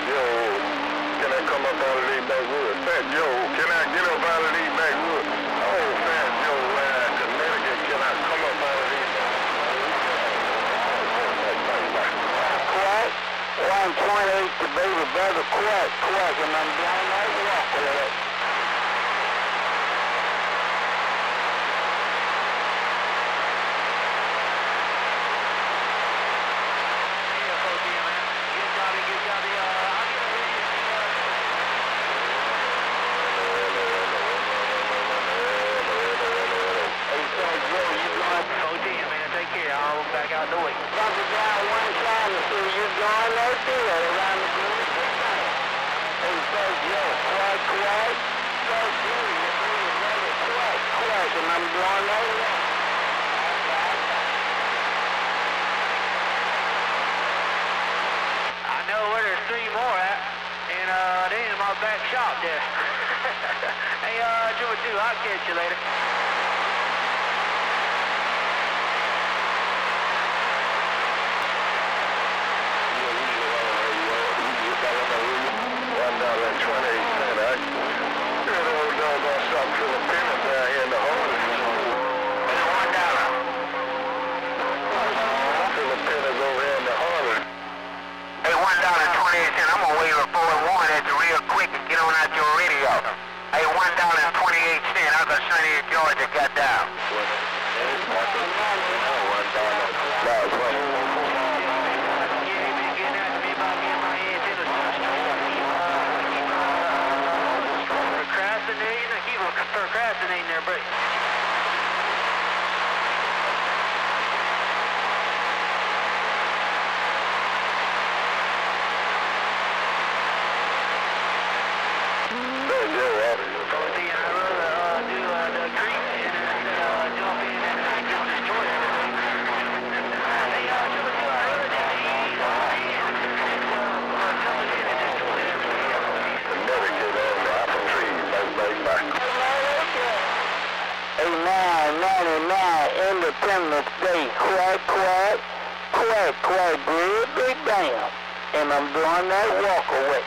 Joe, can I come up out of these backwoods? Fat Joe, can I get up out of these backwoods? Oh, Fat Joe, Connecticut, can I come up out of these Quack, 128 to baby brother, quack, and I'm down that walk with it. Back out the way. Drop it down one side and see you going right through it around the corner. Hey, Fat Joe, quack, Fat Joe, you bring it right at quack, and I'm blowing over. I know where there's 3 more at, and they in my back shop there. Hey, Jimmy 2, I'll catch you later. Georgia got down. Procrastinating there, break. Independence Day, quack, good big damn. And I'm doing that walk away.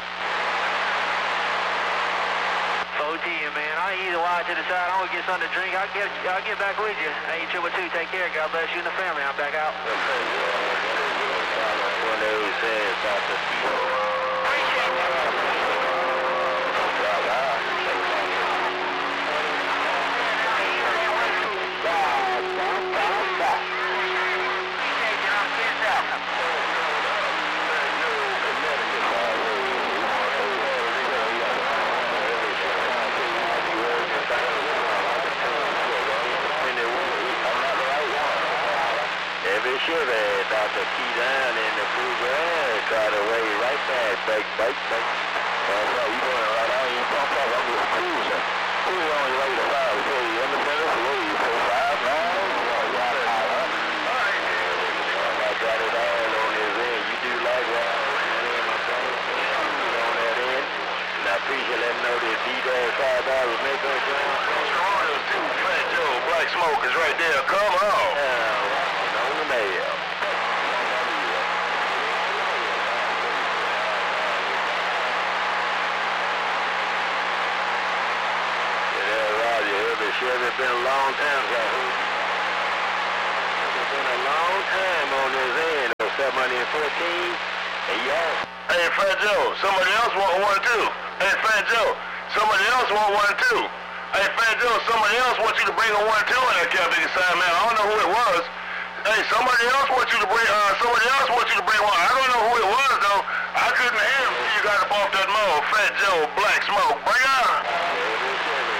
410, man. I either watch to the side, I'm gonna get something to drink. I'll get back with you. Hey, 222, take care. God bless you and the family. I'm back out. Chevy, about to key down in the blue grass, got away right back, bike. Well, you going right out, you pump up, I'm just cruising. Cruising on your way to 5, so you independence, away, 4, 5 miles, got it out, huh? I got it all on this end, you do likewise, on that end, and I appreciate letting know that D-5 make us down. Fat Joe, Black Smoke is right there, come on. On the mail. It's been a long time, it's been a long time on this end. 714. Hey, y'all. Hey, Fat Joe, somebody else want one too. Hey, Fat Joe, somebody else want one too. Hey, Fat Joe, somebody else wants you to bring a 1-2 in that Captain assignment. I don't know who it was. Hey, somebody else wants you to bring one. I don't know who it was though. I couldn't hear him until you got up off that mole. Fat Joe, Black Smoke, bring on.